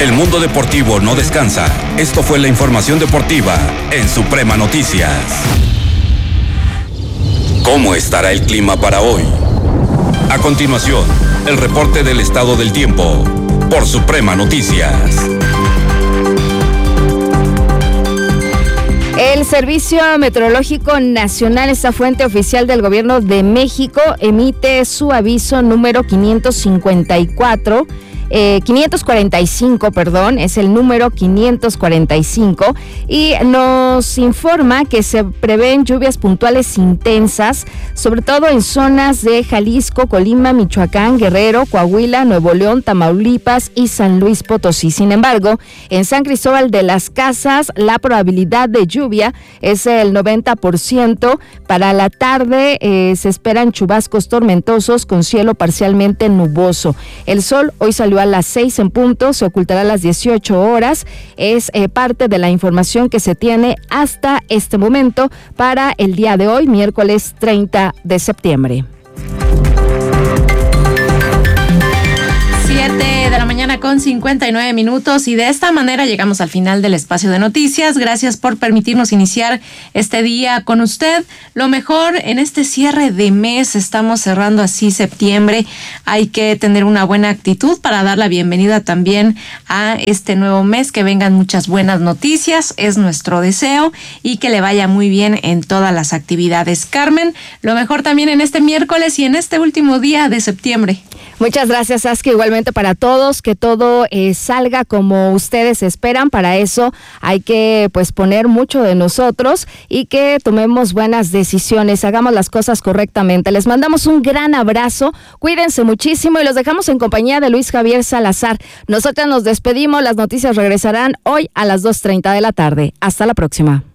El mundo deportivo no descansa. Esto fue la información deportiva en Suprema Noticias. ¿Cómo estará el clima para hoy? A continuación, el reporte del estado del tiempo por Suprema Noticias. El Servicio Meteorológico Nacional, esta fuente oficial del Gobierno de México, emite su aviso número 545, es el número 545, y nos informa que se prevén lluvias puntuales intensas, sobre todo en zonas de Jalisco, Colima, Michoacán, Guerrero, Coahuila, Nuevo León, Tamaulipas y San Luis Potosí. Sin embargo, en San Cristóbal de las Casas, la probabilidad de lluvia es el 90%. Para la tarde se esperan chubascos tormentosos con cielo parcialmente nuboso. El sol hoy salió a las 6 en punto, se ocultará a las 18 horas. Es parte de la información que se tiene hasta este momento para el día de hoy, miércoles 30 de septiembre. 7:59 y de esta manera llegamos al final del espacio de noticias. Gracias por permitirnos iniciar este día con usted. Lo mejor en este cierre de mes, estamos cerrando así septiembre. Hay que tener una buena actitud para dar la bienvenida también a este nuevo mes, que vengan muchas buenas noticias, es nuestro deseo, y que le vaya muy bien en todas las actividades. Carmen, lo mejor también en este miércoles y en este último día de septiembre. Muchas gracias, Saskia. Igualmente para todos, que todo salga como ustedes esperan. Para eso hay que poner mucho de nosotros y que tomemos buenas decisiones, hagamos las cosas correctamente. Les mandamos un gran abrazo, cuídense muchísimo y los dejamos en compañía de Luis Javier Salazar. Nosotras nos despedimos, las noticias regresarán hoy a las 2:30 de la tarde. Hasta la próxima.